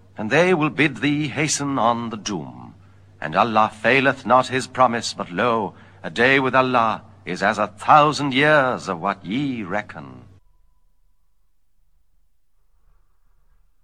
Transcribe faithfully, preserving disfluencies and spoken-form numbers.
And they will bid thee hasten on the doom. And Allah faileth not his promise, but lo, a day with Allah is as a thousand years of what ye reckon.